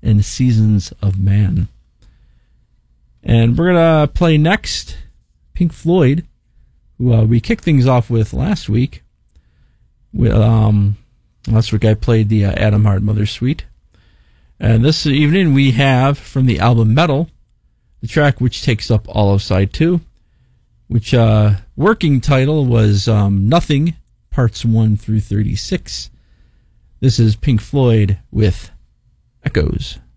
and Seasons of Man. And we're going to play next Pink Floyd, who we kicked things off with last week. Last week I played the Adam Hart Mother Suite. And this evening we have from the album Metal, the track which takes up all of side 2, which working title was Nothing, parts 1 through 36. This is Pink Floyd with Echoes.